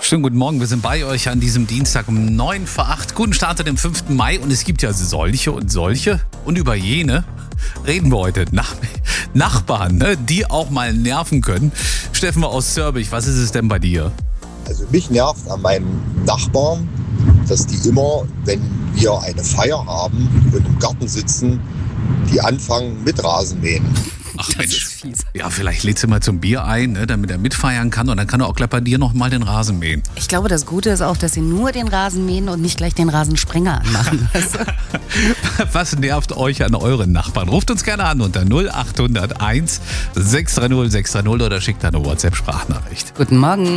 Schönen guten Morgen, wir sind bei euch an diesem Dienstag um 9 vor 8. Guten Start am 5. Mai und es gibt ja solche und solche und über jene reden wir heute. Nachbarn, ne, die auch mal nerven können. Steffen aus Zörbich, was ist es denn bei dir? Also mich nervt an meinen Nachbarn, dass die immer, wenn wir eine Feier haben und im Garten sitzen, die anfangen mit Rasenmähen. Ach Das Mensch, ist fies. ja, vielleicht lädst du mal zum Bier ein, ne, damit er mitfeiern kann und dann kann er auch gleich bei dir noch mal den Rasen mähen. Ich glaube, das Gute ist auch, dass sie nur den Rasen mähen und nicht gleich den Rasensprenger anmachen. Weißt du? Was nervt euch an euren Nachbarn? Ruft uns gerne an unter 0800 1 630 630 oder schickt eine WhatsApp-Sprachnachricht. Guten Morgen.